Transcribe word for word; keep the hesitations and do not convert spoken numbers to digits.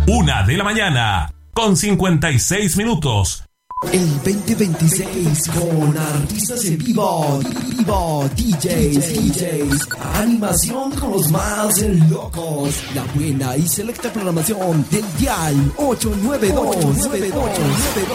Una de la mañana, con cincuenta y seis minutos. El veinte veintiséis con artistas en vivo, vivo, D Js, D Js, animación con los más locos, la buena y selecta programación del Dial ocho nueve dos.